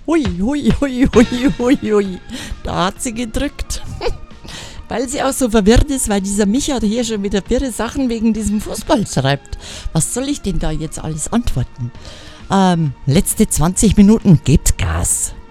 Hui, hui, hui, hui, hui, hui. Da hat sie gedrückt. Weil sie auch so verwirrt ist, weil dieser Micha hier schon wieder wirre Sachen wegen diesem Fußball schreibt. Was soll ich denn da jetzt alles antworten? Letzte 20 Minuten, gebt Gas.